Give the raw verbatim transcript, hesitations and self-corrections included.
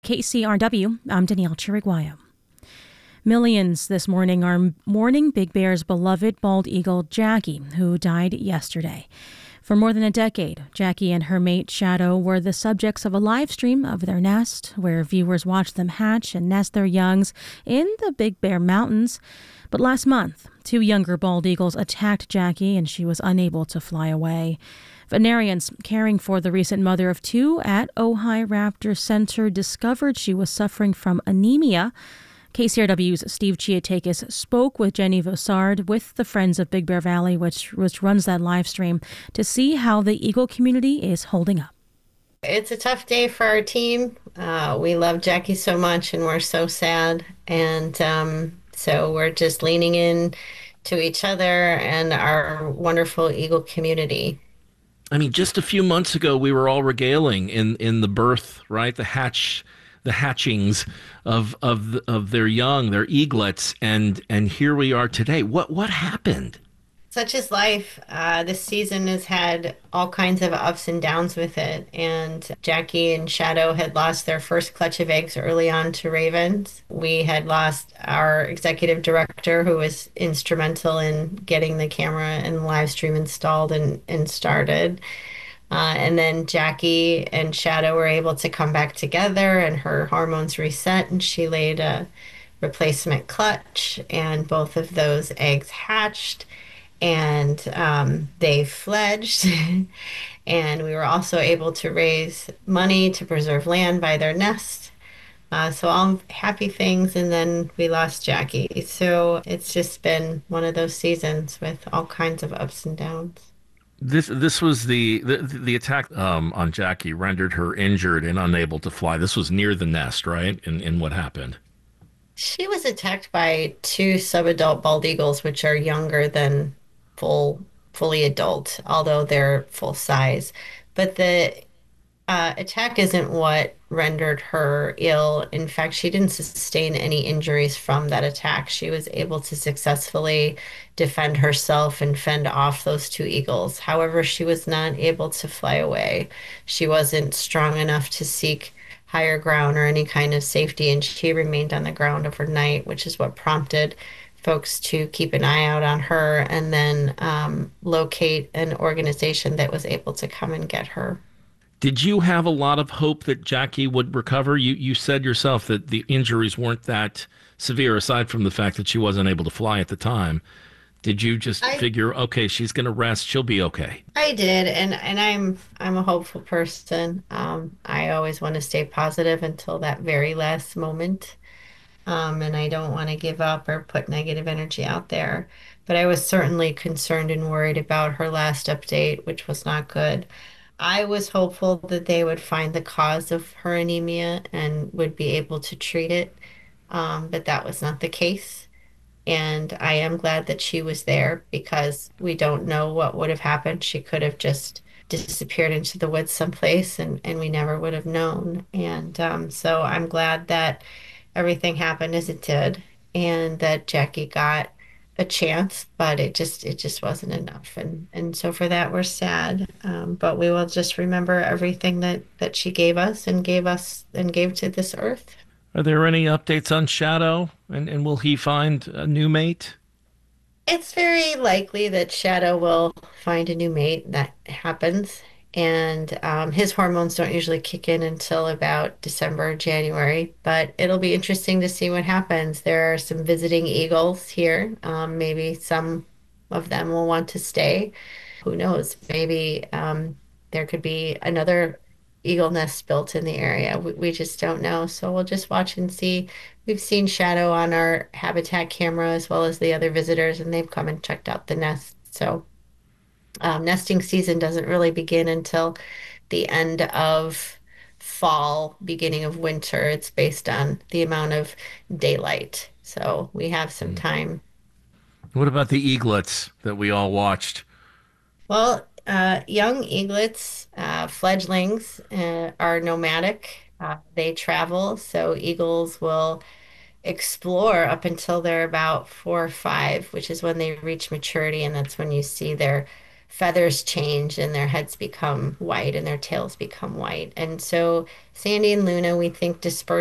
K C R W, I'm Danielle Chiriguayo. Millions this morning are mourning Big Bear's beloved bald eagle, Jackie, who died yesterday. For more than a decade, Jackie and her mate, Shadow, were the subjects of a live stream of their nest, where viewers watched them hatch and nest their youngs in the Big Bear Mountains. But last month, two younger bald eagles attacked Jackie, and she was unable to fly away. Veterinarians caring for the recent mother of two at Ojai Raptor Center discovered she was suffering from anemia. K C R W's Steve Chiatakis spoke with Jenny Vossard with the Friends of Big Bear Valley, which, which runs that live stream, to see how the eagle community is holding up. It's a tough day for our team. Uh, we love Jackie so much, and we're so sad. And um, so we're just leaning in to each other and our wonderful eagle community. I mean, just a few months ago, we were all regaling in, in the birth, right? The hatch, the hatchings of of of their young, their eaglets, and and here we are today. What what happened? Such is life. Uh, this season has had all kinds of ups and downs with it. And Jackie and Shadow had lost their first clutch of eggs early on to ravens. We had lost our executive director, who was instrumental in getting the camera and live stream installed and, and started. Uh, and then Jackie and Shadow were able to come back together, and her hormones reset, and she laid a replacement clutch, and both of those eggs hatched. And um, they fledged, and we were also able to raise money to preserve land by their nest. Uh, so all happy things, and then we lost Jackie. So it's just been one of those seasons with all kinds of ups and downs. This this was the the, the attack um, on Jackie rendered her injured and unable to fly. This was near the nest, right? In in what happened? She was attacked by two subadult bald eagles, which are younger than full, fully adult, although they're full size. But the uh, attack isn't what rendered her ill. In fact, she didn't sustain any injuries from that attack. She was able to successfully defend herself and fend off those two eagles. However, she was not able to fly away. She wasn't strong enough to seek higher ground or any kind of safety, and she remained on the ground overnight, which is what prompted folks to keep an eye out on her and then um, locate an organization that was able to come and get her. Did you have a lot of hope that Jackie would recover? You you said yourself that the injuries weren't that severe, aside from the fact that she wasn't able to fly at the time. Did you just I figure, okay, she's going to rest, she'll be okay? I did, and and I'm I'm a hopeful person. Um, I always want to stay positive until that very last moment. Um, and I don't want to give up or put negative energy out there. But I was certainly concerned and worried about her last update, which was not good. I was hopeful that they would find the cause of her anemia and would be able to treat it, um, but that was not the case. And I am glad that she was there because we don't know what would have happened. She could have just disappeared into the woods someplace, and, and we never would have known. And um, so I'm glad that everything happened as it did and that Jackie got a chance, but it just it just wasn't enough. And and so for that we're sad. Um, but we will just remember everything that that she gave us and gave us and gave to this earth. Are there any updates on Shadow? And, and will he find a new mate? It's very likely that Shadow will find a new mate. That happens. And um, his hormones don't usually kick in until about December, January. But it'll be interesting to see what happens. There are some visiting eagles here. Um, maybe some of them will want to stay. Who knows? Maybe um, there could be another eagle nest built in the area. We, we just don't know. So we'll just watch and see. We've seen Shadow on our habitat camera as well as the other visitors, and they've come and checked out the nest. So um, nesting season doesn't really begin until the end of fall, beginning of winter. It's based on the amount of daylight. So we have some Mm. time. What about the eaglets that we all watched? Well, uh, young eaglets, uh, fledglings, uh, are nomadic. Uh, they travel, so eagles will explore up until they're about four or five, which is when they reach maturity, and that's when you see their feathers change and their heads become white and their tails become white. And so Sandy and Luna, we think, disperse